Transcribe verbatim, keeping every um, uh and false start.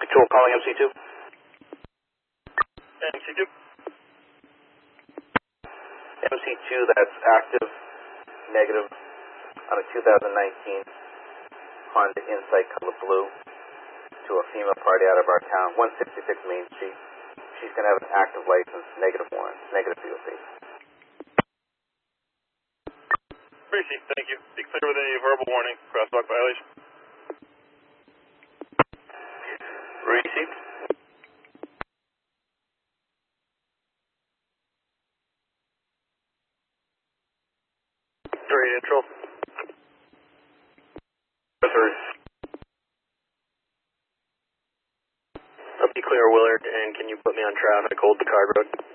Control calling M C two. M C two. M C two, that's active, negative, on a two thousand nineteen Honda Insight color blue to a female party out of our town, one sixty-six Main Street. She's going to have an active license, negative warrant, negative V O C. Appreciate, thank you. Be clear with any verbal warning, crosswalk violation. Received. Three neutral. Three. I'll be clear, Willard, and can you put me on traffic, hold the card road?